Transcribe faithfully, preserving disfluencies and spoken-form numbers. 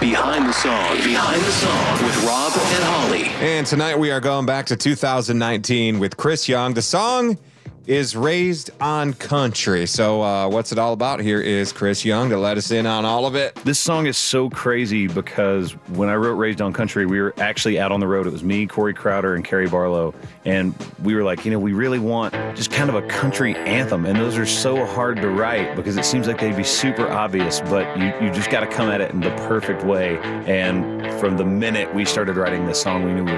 Behind the Song. Behind the Song with Rob and Holly. And tonight we are going back to two thousand nineteen with Chris Young. The song is Raised on Country. So uh, what's it all about? Here is Chris Young to let us in on all of it. This song is so crazy because when I wrote Raised on Country, we were actually out on the road. It was me, Corey Crowder, and Carrie Barlow. And we were like, you know, we really want just kind of a country anthem. And those are so hard to write because it seems like they'd be super obvious, but you, you just got to come at it in the perfect way. And from the minute we started writing this song, we knew we were